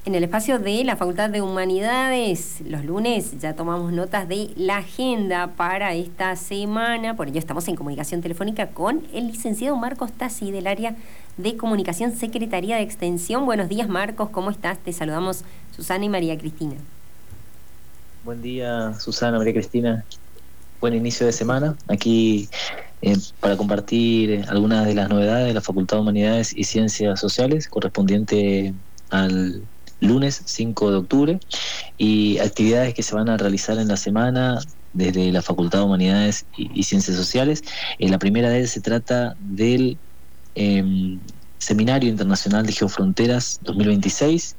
En el espacio de la Facultad de Humanidades, los lunes ya tomamos notas de la agenda para esta semana, por ello estamos en comunicación telefónica con el licenciado Marcos Tassi del área de Comunicación, Secretaría de Extensión. Buenos días, Marcos, ¿cómo estás? Te saludamos Susana y María Cristina. Buen día, Susana, María Cristina. Buen inicio de semana. Aquí para compartir algunas de las novedades de la Facultad de Humanidades y Ciencias Sociales correspondiente al lunes 5 de octubre y actividades que se van a realizar en la semana desde la Facultad de Humanidades y Ciencias Sociales. La primera de ellas se trata del eh, Seminario Internacional de Geofronteras 2026,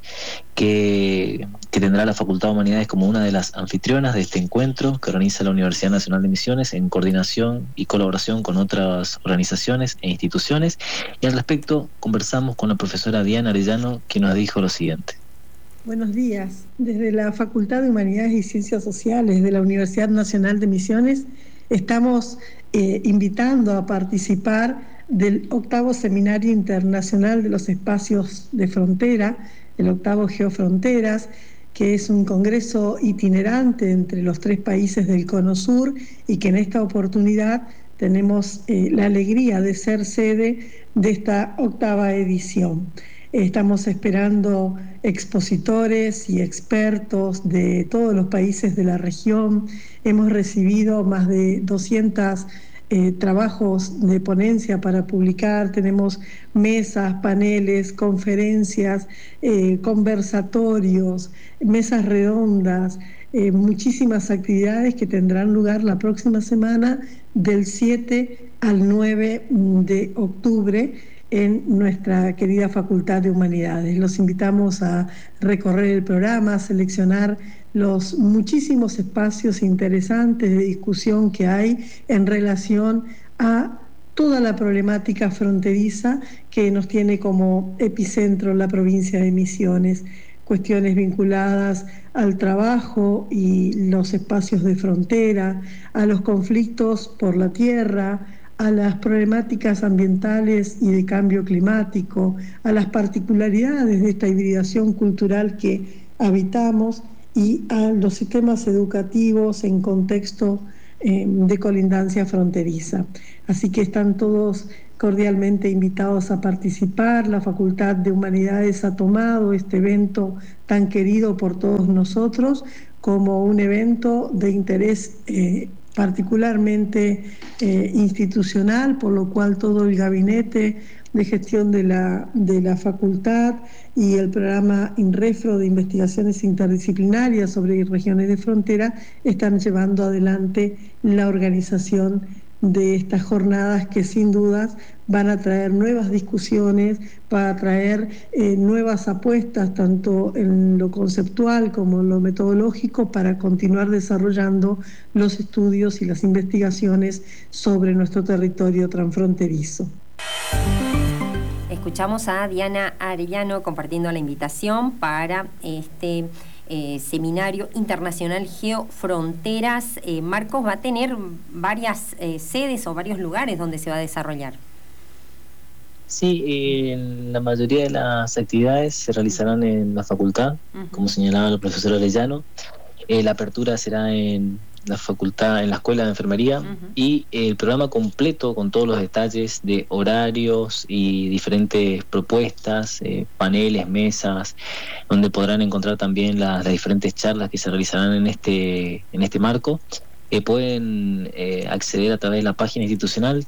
que tendrá la Facultad de Humanidades como una de las anfitrionas de este encuentro que organiza la Universidad Nacional de Misiones en coordinación y colaboración con otras organizaciones e instituciones. Y al respecto conversamos con la profesora Diana Arellano, que nos dijo lo siguiente. Buenos días. Desde la Facultad de Humanidades y Ciencias Sociales de la Universidad Nacional de Misiones estamos invitando a participar del octavo Seminario Internacional de los Espacios de Frontera, el octavo Geofronteras, que es un congreso itinerante entre los 3 países del Cono Sur y que en esta oportunidad tenemos la alegría de ser sede de esta octava edición. Estamos esperando expositores y expertos de todos los países de la región. Hemos recibido más de 200 trabajos de ponencia para publicar. Tenemos mesas, paneles, conferencias, conversatorios, mesas redondas, muchísimas actividades que tendrán lugar la próxima semana del 7 al 9 de octubre en nuestra querida Facultad de Humanidades. Los invitamos a recorrer el programa, a seleccionar los muchísimos espacios interesantes de discusión que hay en relación a toda la problemática fronteriza que nos tiene como epicentro la provincia de Misiones, cuestiones vinculadas al trabajo y los espacios de frontera, a los conflictos por la tierra, a las problemáticas ambientales y de cambio climático, a las particularidades de esta hibridación cultural que habitamos y a los sistemas educativos en contexto de colindancia fronteriza. Así que están todos cordialmente invitados a participar. La Facultad de Humanidades ha tomado este evento tan querido por todos nosotros como un evento de interés particularmente institucional, por lo cual todo el gabinete de gestión de la facultad y el programa INREFRO de investigaciones interdisciplinarias sobre regiones de frontera están llevando adelante la organización de estas jornadas que sin dudas van a traer nuevas discusiones, van a traer nuevas apuestas tanto en lo conceptual como en lo metodológico para continuar desarrollando los estudios y las investigaciones sobre nuestro territorio transfronterizo. Escuchamos a Diana Arellano compartiendo la invitación para este Seminario Internacional Geofronteras. Marcos, va a tener varias sedes o varios lugares donde se va a desarrollar. Sí, la mayoría de las actividades se realizarán en la facultad, como señalaba el profesor Arellano. La apertura será en la facultad, en la Escuela de Enfermería, y el programa completo con todos los detalles de horarios y diferentes propuestas, paneles, mesas, donde podrán encontrar también las diferentes charlas que se realizarán en este marco. Pueden acceder a través de la página institucional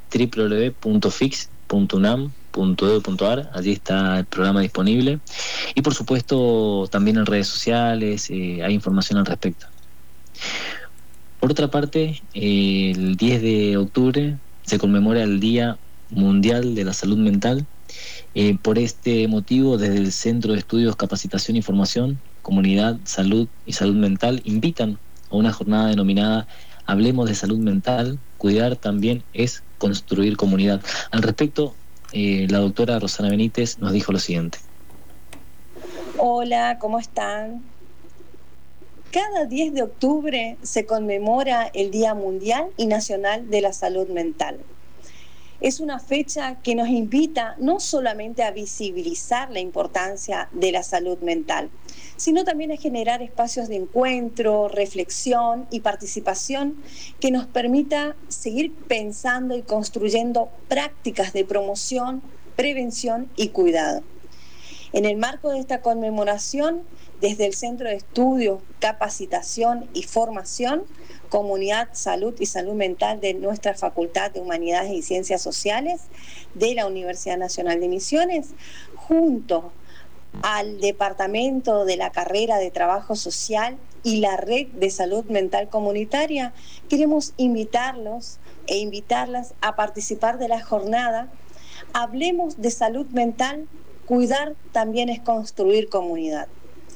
www.fix.unam.edu.ar. Allí está el programa disponible y por supuesto también en redes sociales hay información al respecto. Por otra parte, el 10 de octubre se conmemora el Día Mundial de la Salud Mental. Por este motivo, desde el Centro de Estudios, Capacitación y Formación, Comunidad, Salud y Salud Mental invitan a una jornada denominada Hablemos de Salud Mental. Cuidar también es construir comunidad. Al respecto, la doctora Rosana Benítez nos dijo lo siguiente. Hola, ¿cómo están? Cada 10 de octubre se conmemora el Día Mundial y Nacional de la Salud Mental. Es una fecha que nos invita no solamente a visibilizar la importancia de la salud mental, sino también a generar espacios de encuentro, reflexión y participación que nos permita seguir pensando y construyendo prácticas de promoción, prevención y cuidado. En el marco de esta conmemoración, desde el Centro de Estudios, Capacitación y Formación, Comunidad, Salud y Salud Mental de nuestra Facultad de Humanidades y Ciencias Sociales de la Universidad Nacional de Misiones, junto al Departamento de la Carrera de Trabajo Social y la Red de Salud Mental Comunitaria, queremos invitarlos e invitarlas a participar de la jornada. Hablemos de salud mental, cuidar también es construir comunidad.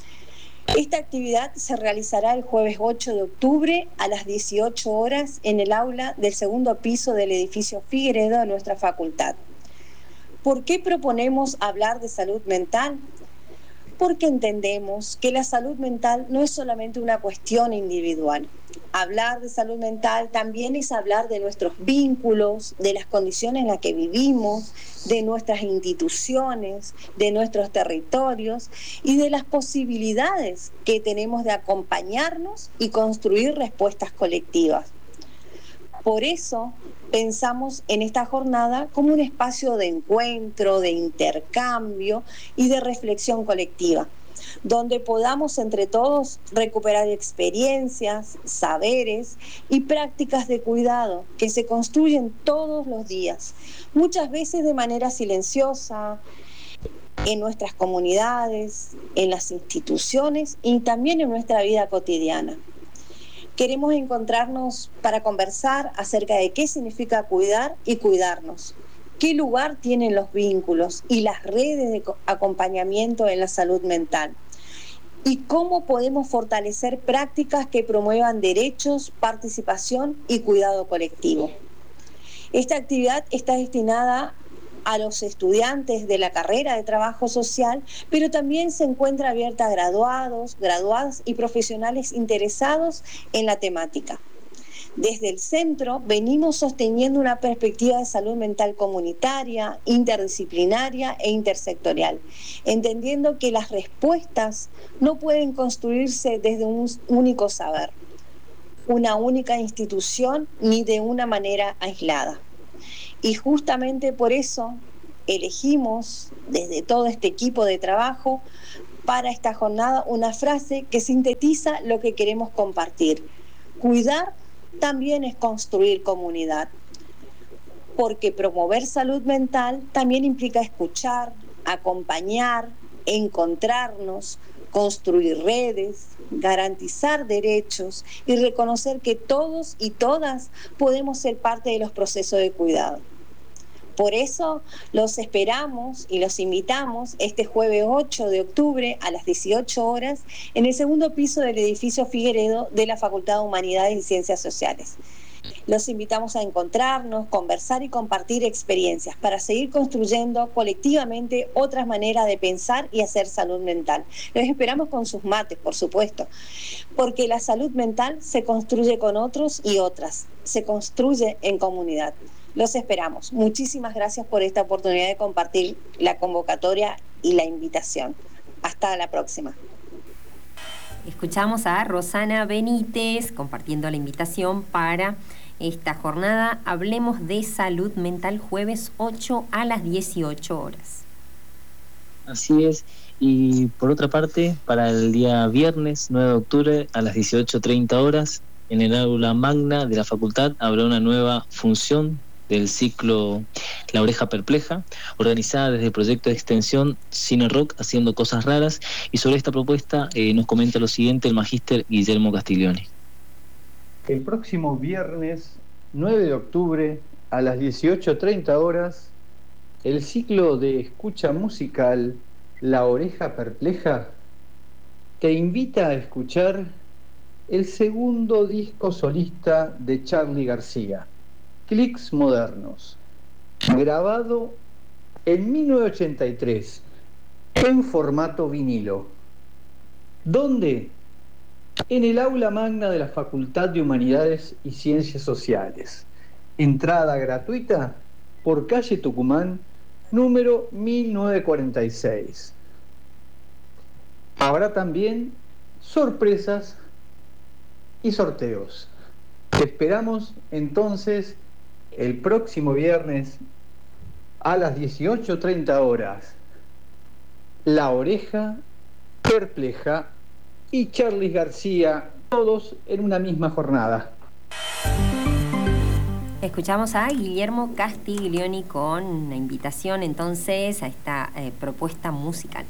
Esta actividad se realizará el jueves 8 de octubre a las 18 horas en el aula del segundo piso del edificio Figueredo de nuestra facultad. ¿Por qué proponemos hablar de salud mental? Porque entendemos que la salud mental no es solamente una cuestión individual. Hablar de salud mental también es hablar de nuestros vínculos, de las condiciones en las que vivimos, de nuestras instituciones, de nuestros territorios y de las posibilidades que tenemos de acompañarnos y construir respuestas colectivas. Por eso pensamos en esta jornada como un espacio de encuentro, de intercambio y de reflexión colectiva, donde podamos entre todos recuperar experiencias, saberes y prácticas de cuidado que se construyen todos los días, muchas veces de manera silenciosa, en nuestras comunidades, en las instituciones y también en nuestra vida cotidiana. Queremos encontrarnos para conversar acerca de qué significa cuidar y cuidarnos, qué lugar tienen los vínculos y las redes de acompañamiento en la salud mental y cómo podemos fortalecer prácticas que promuevan derechos, participación y cuidado colectivo. Esta actividad está destinada a los estudiantes de la carrera de trabajo social, pero también se encuentra abierta a graduados, graduadas y profesionales interesados en la temática. Desde el centro venimos sosteniendo una perspectiva de salud mental comunitaria, interdisciplinaria e intersectorial, entendiendo que las respuestas no pueden construirse desde un único saber, una única institución ni de una manera aislada. Y justamente por eso elegimos desde todo este equipo de trabajo para esta jornada una frase que sintetiza lo que queremos compartir. Cuidar también es construir comunidad, porque promover salud mental también implica escuchar, acompañar, encontrarnos, construir redes, garantizar derechos y reconocer que todos y todas podemos ser parte de los procesos de cuidado. Por eso los esperamos y los invitamos este jueves 8 de octubre a las 18 horas en el segundo piso del edificio Figueredo de la Facultad de Humanidades y Ciencias Sociales. Los invitamos a encontrarnos, conversar y compartir experiencias para seguir construyendo colectivamente otras maneras de pensar y hacer salud mental. Los esperamos con sus mates, por supuesto, porque la salud mental se construye con otros y otras, se construye en comunidad. Los esperamos. Muchísimas gracias por esta oportunidad de compartir la convocatoria y la invitación. Hasta la próxima. Escuchamos a Rosana Benítez compartiendo la invitación para esta jornada. Hablemos de salud mental, jueves 8 a las 18 horas. Así es. Y por otra parte, para el día viernes 9 de octubre a las 18:30 horas, en el aula magna de la facultad habrá una nueva función del ciclo La Oreja Perpleja, organizada desde el proyecto de extensión Cine Rock Haciendo Cosas Raras, y sobre esta propuesta nos comenta lo siguiente el magíster Guillermo Castiglioni. El próximo viernes 9 de octubre a las 18:30 horas, el ciclo de escucha musical La Oreja Perpleja te invita a escuchar el segundo disco solista de Charly García, Clics Modernos, grabado en 1983 en formato vinilo. ¿Dónde? En el aula magna de la Facultad de Humanidades y Ciencias Sociales. Entrada gratuita por calle Tucumán, número 1946. Habrá también sorpresas y sorteos. Te esperamos entonces el próximo viernes a las 18:30 horas. La Oreja, Perpleja y Charlis García, todos en una misma jornada. Escuchamos a Guillermo Castiglioni con una invitación entonces a esta propuesta musical.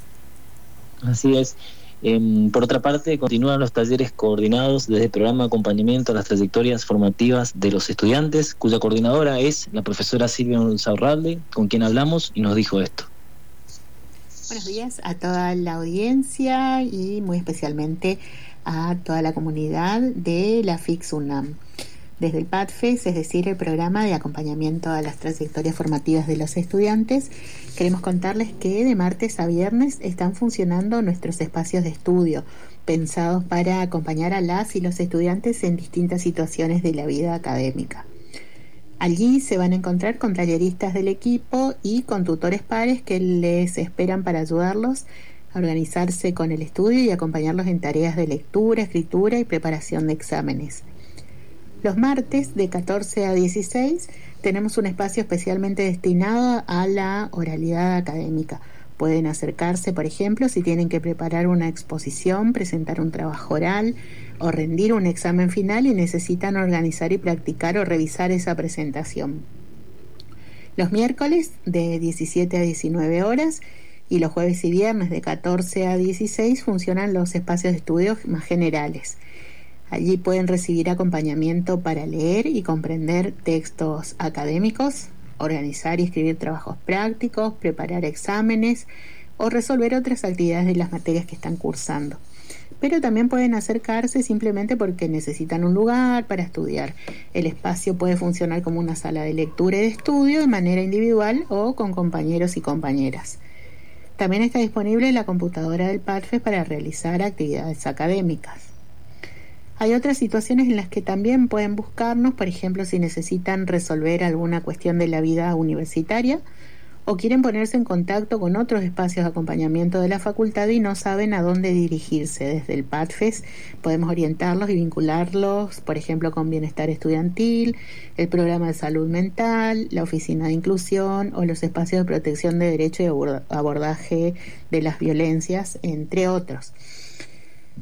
Así es. Por otra parte, continúan los talleres coordinados desde el programa de acompañamiento a las trayectorias formativas de los estudiantes, cuya coordinadora es la profesora Silvia Unzaurralde, con quien hablamos y nos dijo esto. Buenos días a toda la audiencia y muy especialmente a toda la comunidad de la FICS UNAM. Desde el PADFES, es decir, el programa de acompañamiento a las trayectorias formativas de los estudiantes, queremos contarles que de martes a viernes están funcionando nuestros espacios de estudio, pensados para acompañar a las y los estudiantes en distintas situaciones de la vida académica. Allí se van a encontrar con talleristas del equipo y con tutores pares que les esperan para ayudarlos a organizarse con el estudio y acompañarlos en tareas de lectura, escritura y preparación de exámenes. Los martes de 14 a 16 tenemos un espacio especialmente destinado a la oralidad académica. Pueden acercarse, por ejemplo, si tienen que preparar una exposición, presentar un trabajo oral o rendir un examen final y necesitan organizar y practicar o revisar esa presentación. Los miércoles de 17 a 19 horas y los jueves y viernes de 14 a 16 funcionan los espacios de estudio más generales. Allí pueden recibir acompañamiento para leer y comprender textos académicos, organizar y escribir trabajos prácticos, preparar exámenes o resolver otras actividades de las materias que están cursando. Pero también pueden acercarse simplemente porque necesitan un lugar para estudiar. El espacio puede funcionar como una sala de lectura y de estudio de manera individual o con compañeros y compañeras. También está disponible la computadora del PADFES para realizar actividades académicas. Hay otras situaciones en las que también pueden buscarnos, por ejemplo, si necesitan resolver alguna cuestión de la vida universitaria o quieren ponerse en contacto con otros espacios de acompañamiento de la facultad y no saben a dónde dirigirse. Desde el PADFES podemos orientarlos y vincularlos, por ejemplo, con Bienestar Estudiantil, el Programa de Salud Mental, la Oficina de Inclusión o los espacios de protección de derecho y abordaje de las violencias, entre otros.